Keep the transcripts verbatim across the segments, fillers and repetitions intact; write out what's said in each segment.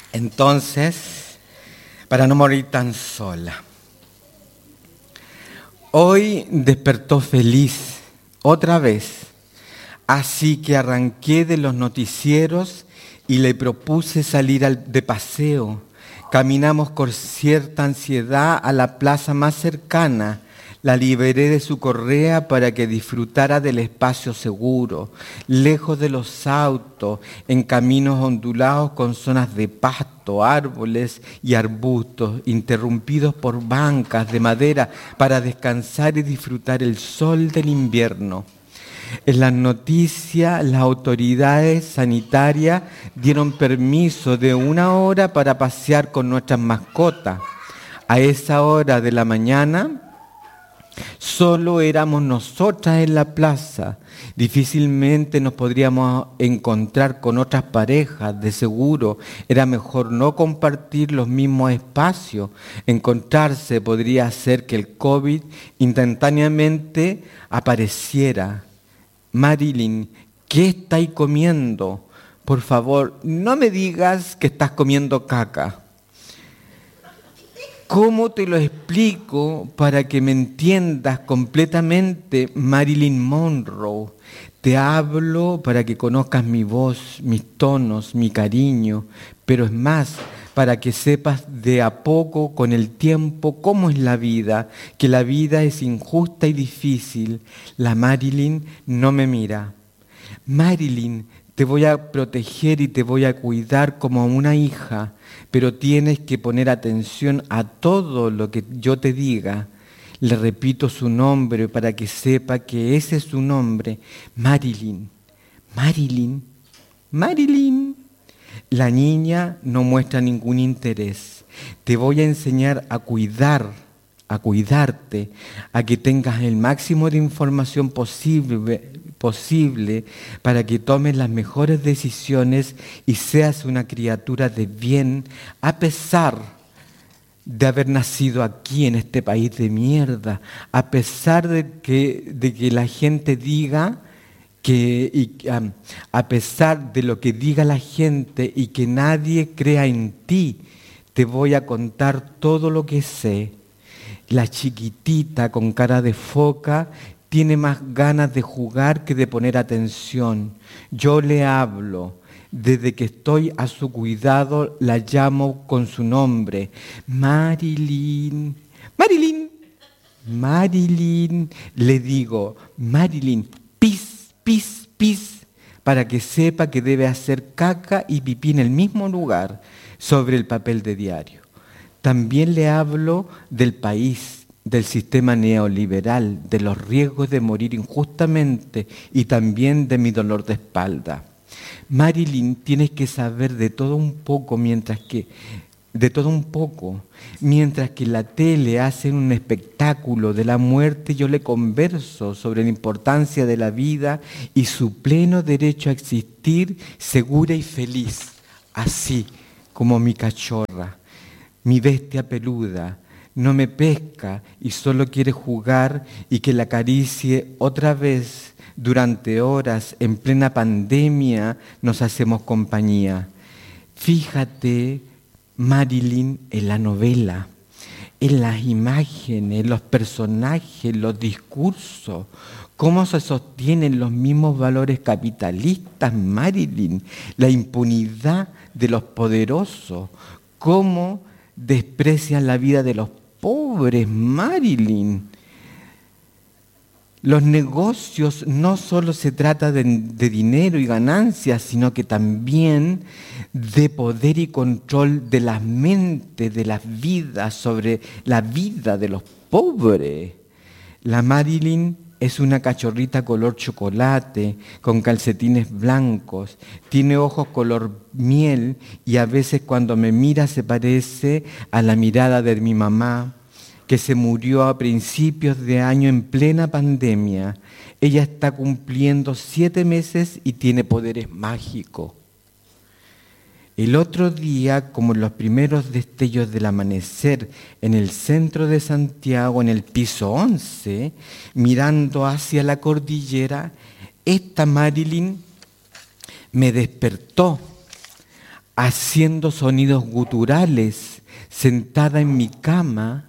Entonces, para no morir tan sola, hoy despertó feliz otra vez, así que arranqué de los noticieros y le propuse salir al, de paseo. Caminamos con cierta ansiedad a la plaza más cercana. La liberé de su correa para que disfrutara del espacio seguro, lejos de los autos, en caminos ondulados con zonas de pasto, árboles y arbustos, interrumpidos por bancas de madera para descansar y disfrutar el sol del invierno. En las noticias, las autoridades sanitarias dieron permiso de una hora para pasear con nuestras mascotas. A esa hora de la mañana, solo éramos nosotras en la plaza. Difícilmente nos podríamos encontrar con otras parejas, de seguro. Era mejor no compartir los mismos espacios. Encontrarse podría hacer que el COVID instantáneamente apareciera. Marilyn, ¿qué estáis comiendo? Por favor, no me digas que estás comiendo caca. ¿Cómo te lo explico para que me entiendas completamente, Marilyn Monroe? Te hablo para que conozcas mi voz, mis tonos, mi cariño, pero es más, para que sepas de a poco, con el tiempo, cómo es la vida, que la vida es injusta y difícil. La Marilyn no me mira. Marilyn, te voy a proteger y te voy a cuidar como a una hija, pero tienes que poner atención a todo lo que yo te diga. Le repito su nombre para que sepa que ese es su nombre. Marilyn, Marilyn, Marilyn. La niña no muestra ningún interés. Te voy a enseñar a cuidar, a cuidarte, a que tengas el máximo de información posible, posible para que tomes las mejores decisiones y seas una criatura de bien, a pesar de haber nacido aquí en este país de mierda, a pesar de que, de que la gente diga que y, um, a pesar de lo que diga la gente y que nadie crea en ti, te voy a contar todo lo que sé. La chiquitita con cara de foca tiene más ganas de jugar que de poner atención. Yo le hablo. Desde que estoy a su cuidado, la llamo con su nombre. Marilyn, Marilyn, Marilyn. Le digo, Marilyn, pis. Pis, pis, para que sepa que debe hacer caca y pipí en el mismo lugar, sobre el papel de diario. También le hablo del país, del sistema neoliberal, de los riesgos de morir injustamente y también de mi dolor de espalda. Marilyn, tienes que saber de todo un poco mientras que de todo un poco. Mientras que la tele hace un espectáculo de la muerte, yo le converso sobre la importancia de la vida y su pleno derecho a existir segura y feliz, así como mi cachorra, mi bestia peluda. No me pesca y solo quiere jugar y que la acaricie otra vez. Durante horas, en plena pandemia, nos hacemos compañía. Fíjate, Marilyn, en la novela, en las imágenes, los personajes, los discursos, cómo se sostienen los mismos valores capitalistas, Marilyn, la impunidad de los poderosos, cómo desprecian la vida de los pobres, Marilyn. Los negocios no solo se trata de, de dinero y ganancias, sino que también de poder y control de las mentes, de las vidas, sobre la vida de los pobres. La Marilyn es una cachorrita color chocolate, con calcetines blancos, tiene ojos color miel y a veces cuando me mira se parece a la mirada de mi mamá, que se murió a principios de año en plena pandemia. Ella está cumpliendo siete meses y tiene poderes mágicos. El otro día, como en los primeros destellos del amanecer, en el centro de Santiago, en el piso once, mirando hacia la cordillera, esta Marilyn me despertó. haciendo sonidos guturales, sentada en mi cama,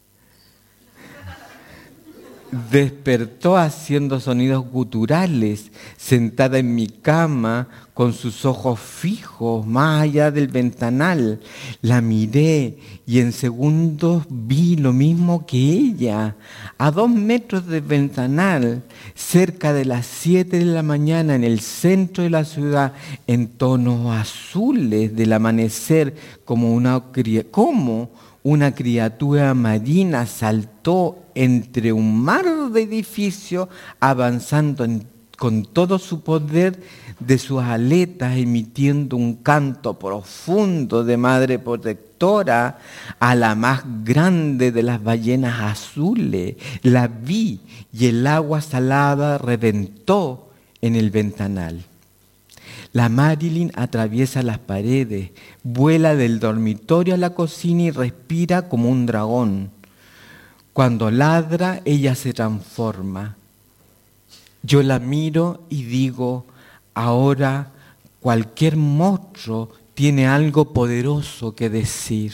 despertó haciendo sonidos guturales, sentada en mi cama, con sus ojos fijos más allá del ventanal. La miré y en segundos vi lo mismo que ella, a dos metros del ventanal, cerca de las siete de la mañana en el centro de la ciudad, en tonos azules del amanecer, como una, como una criatura marina saltó entre un mar de edificios, avanzando en, con todo su poder de sus aletas, emitiendo un canto profundo de madre protectora a la más grande de las ballenas azules. La vi y el agua salada reventó en el ventanal. La Marilyn atraviesa las paredes, vuela del dormitorio a la cocina y respira como un dragón. Cuando ladra, ella se transforma. Yo la miro y digo, ahora cualquier monstruo tiene algo poderoso que decir.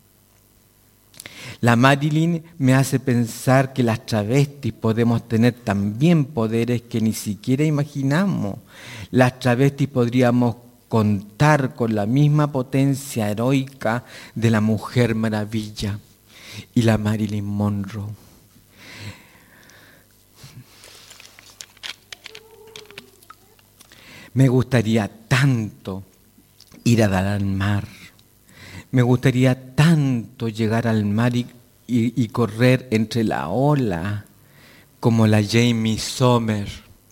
La Marilyn me hace pensar que las travestis podemos tener también poderes que ni siquiera imaginamos. Las travestis podríamos contar con la misma potencia heroica de la Mujer Maravilla y la Marilyn Monroe. Me gustaría tanto ir a dar al mar. Me gustaría tanto llegar al mar y, y, y correr entre la ola como la Jamie Sommer,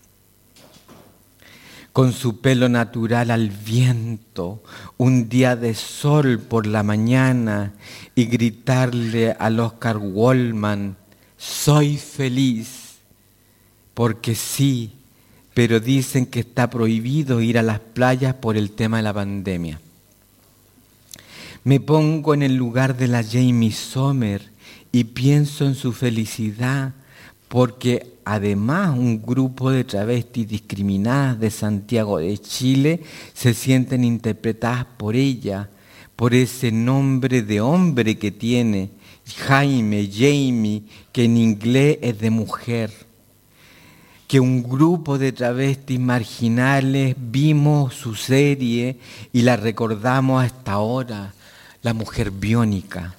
con su pelo natural al viento, un día de sol por la mañana y gritarle al Oscar Waldman, soy feliz, porque sí, pero dicen que está prohibido ir a las playas por el tema de la pandemia. Me pongo en el lugar de la Jamie Sommer y pienso en su felicidad, porque además un grupo de travestis discriminadas de Santiago de Chile se sienten interpretadas por ella, por ese nombre de hombre que tiene, Jaime, Jamie, que en inglés es de mujer. Que un grupo de travestis marginales vimos su serie y la recordamos hasta ahora, La Mujer Biónica.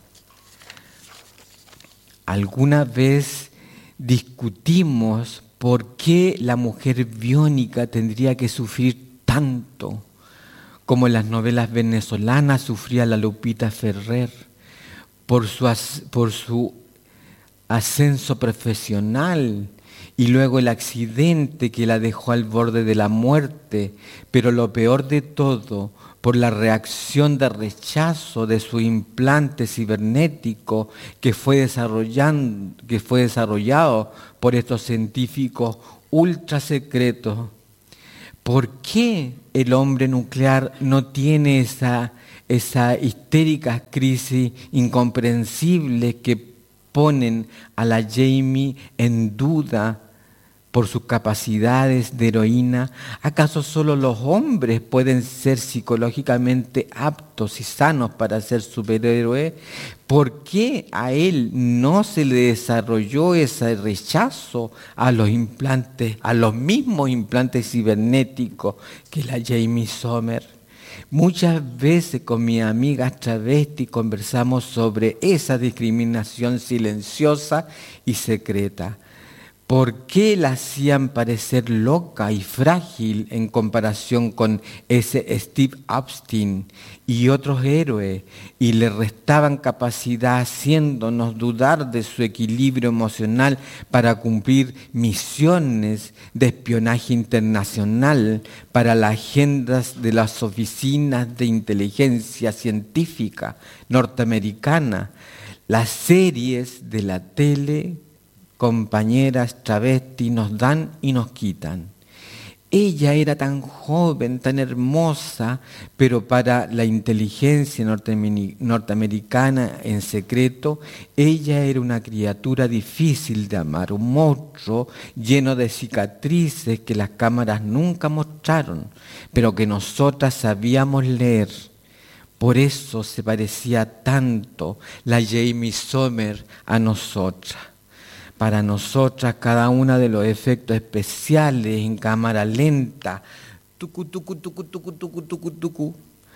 Alguna vez discutimos por qué la mujer biónica tendría que sufrir tanto, como en las novelas venezolanas sufría la Lupita Ferrer, por su, por su ascenso profesional y luego el accidente que la dejó al borde de la muerte, pero lo peor de todo, por la reacción de rechazo de su implante cibernético que fue, desarrollando, que fue desarrollado por estos científicos ultra secretos. ¿Por qué el hombre nuclear no tiene esa, esa histérica crisis incomprensible que ponen a la Jamie en duda por sus capacidades de heroína? ¿Acaso solo los hombres pueden ser psicológicamente aptos y sanos para ser superhéroes? ¿Por qué a él no se le desarrolló ese rechazo a los implantes, a los mismos implantes cibernéticos que la Jamie Sommer? Muchas veces con mis amigas travestis conversamos sobre esa discriminación silenciosa y secreta. ¿Por qué la hacían parecer loca y frágil en comparación con ese Steve Epstein y otros héroes y le restaban capacidad haciéndonos dudar de su equilibrio emocional para cumplir misiones de espionaje internacional para las agendas de las oficinas de inteligencia científica norteamericana? Las series de la tele, compañeras travestis, nos dan y nos quitan. Ella era tan joven, tan hermosa, pero para la inteligencia norteamericana en secreto, ella era una criatura difícil de amar, un monstruo lleno de cicatrices que las cámaras nunca mostraron, pero que nosotras sabíamos leer. Por eso se parecía tanto la Jamie Sommer a nosotras. Para nosotras, cada uno de los efectos especiales en cámara lenta, tucu, tucu, tucu, tucu, tucu, tucu, tucu,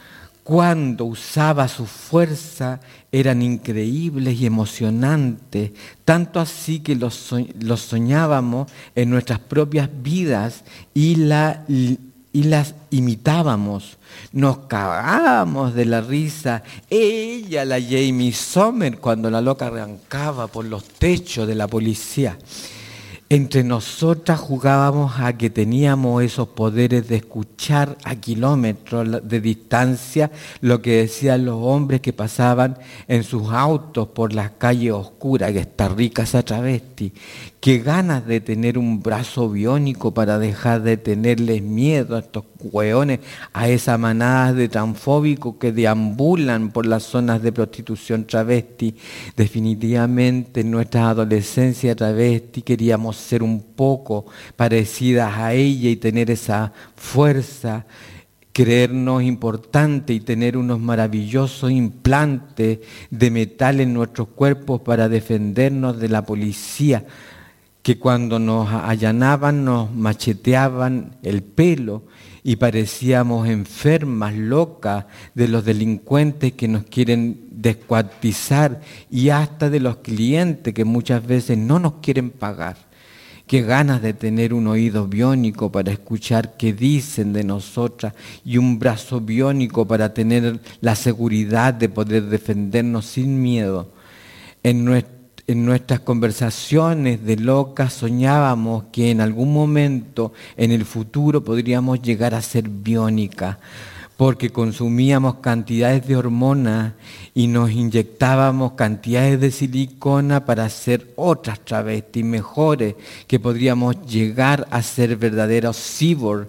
cuando usaba su fuerza, eran increíbles y emocionantes, tanto así que los, so los soñábamos en nuestras propias vidas y, la, y las imitábamos. Nos cagábamos de la risa. Ella, la Jamie Sommer, cuando la loca arrancaba por los techos de la policía. Entre nosotras jugábamos a que teníamos esos poderes de escuchar a kilómetros de distancia lo que decían los hombres que pasaban en sus autos por las calles oscuras, que está rica esa travesti. Qué ganas de tener un brazo biónico para dejar de tenerles miedo a estos hueones, a esas manadas de transfóbicos que deambulan por las zonas de prostitución travesti. Definitivamente en nuestra adolescencia travesti queríamos ser un poco parecidas a ella y tener esa fuerza, creernos importantes y tener unos maravillosos implantes de metal en nuestros cuerpos para defendernos de la policía, que cuando nos allanaban nos macheteaban el pelo y parecíamos enfermas, locas de los delincuentes que nos quieren descuartizar y hasta de los clientes que muchas veces no nos quieren pagar. Qué ganas de tener un oído biónico para escuchar qué dicen de nosotras y un brazo biónico para tener la seguridad de poder defendernos sin miedo. En nuestra En nuestras conversaciones de locas soñábamos que en algún momento en el futuro podríamos llegar a ser biónicas, porque consumíamos cantidades de hormonas y nos inyectábamos cantidades de silicona para ser otras travestis mejores, que podríamos llegar a ser verdaderos cyborg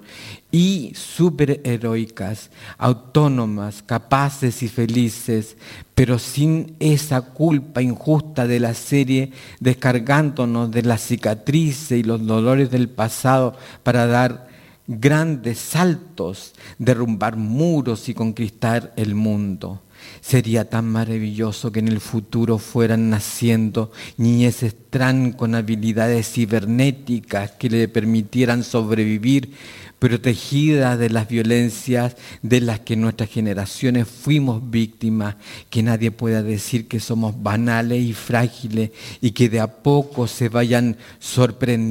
y superheroicas, autónomas, capaces y felices, pero sin esa culpa injusta de la serie, descargándonos de las cicatrices y los dolores del pasado para dar grandes saltos, derrumbar muros y conquistar el mundo. Sería tan maravilloso que en el futuro fueran naciendo niñeces trans con habilidades cibernéticas que le permitieran sobrevivir, protegidas de las violencias de las que nuestras generaciones fuimos víctimas, que nadie pueda decir que somos banales y frágiles y que de a poco se vayan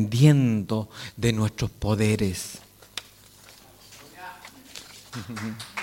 sorprendiendo de nuestros poderes.